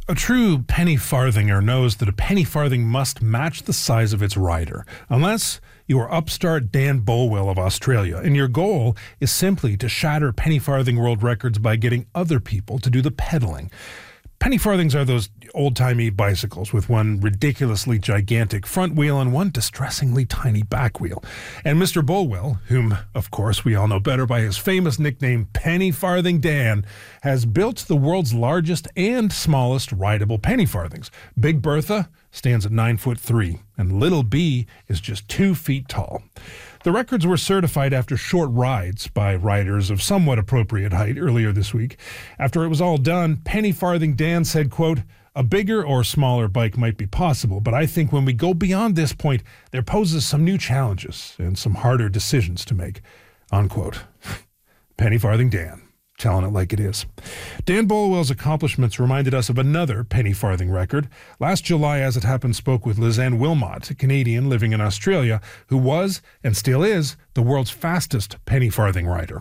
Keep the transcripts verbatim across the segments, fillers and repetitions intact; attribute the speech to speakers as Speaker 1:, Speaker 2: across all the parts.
Speaker 1: A true penny farthinger knows that a penny farthing must match the size of its rider, unless you are upstart Dan Bolwell of Australia, and your goal is simply to shatter penny farthing world records by getting other people to do the pedaling. Penny farthings are those old-timey bicycles with one ridiculously gigantic front wheel and one distressingly tiny back wheel. And Mister Bolwell, whom, of course, we all know better by his famous nickname Penny Farthing Dan, has built the world's largest and smallest rideable penny farthings. Big Bertha stands at nine foot three, and Little B is just two feet tall. The records were certified after short rides by riders of somewhat appropriate height earlier this week. After it was all done, Penny Farthing Dan said, quote, "A bigger or smaller bike might be possible, but I think when we go beyond this point, there poses some new challenges and some harder decisions to make," unquote. Penny Farthing Dan, telling it like it is. Dan Bolwell's accomplishments reminded us of another penny farthing record. Last July, as it happened, spoke with Lizanne Wilmot, a Canadian living in Australia, who was, and still is, the world's fastest penny farthing rider.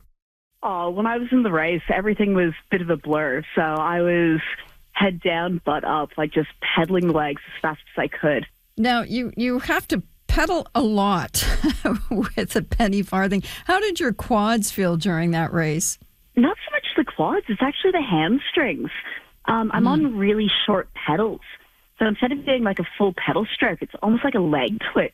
Speaker 2: Oh, when I was in the race, everything was a bit of a blur. So I was head down, butt up, like just pedaling the legs as fast as I could.
Speaker 3: Now, you, you have to pedal a lot with a penny farthing. How did your quads feel during that race?
Speaker 2: Not so much the quads, it's actually the hamstrings. Um, I'm mm. on really short pedals. So instead of doing like a full pedal stroke, it's almost like a leg twitch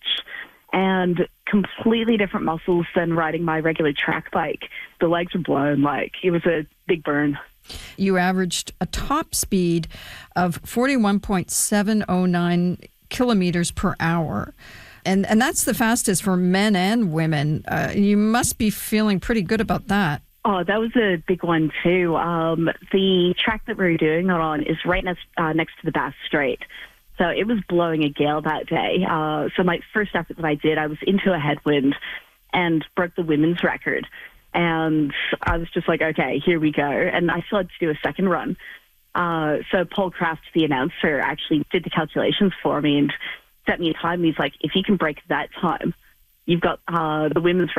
Speaker 2: and completely different muscles than riding my regular track bike. The legs were blown, like it was a big burn.
Speaker 3: You averaged a top speed of forty-one point seven oh nine kilometers per hour. And, and that's the fastest for men and women. Uh, you must be feeling pretty good about that.
Speaker 2: Oh, that was a big one too. Um, the track that we were doing it on is right next, uh, next to the Bass Strait. So it was blowing a gale that day. Uh, so my first effort that I did, I was into a headwind and broke the women's record. And I was just like, okay, here we go. And I still had to do a second run. Uh, so Paul Kraft, the announcer, actually did the calculations for me and set me a time. He's like, if you can break that time, you've got uh, the women's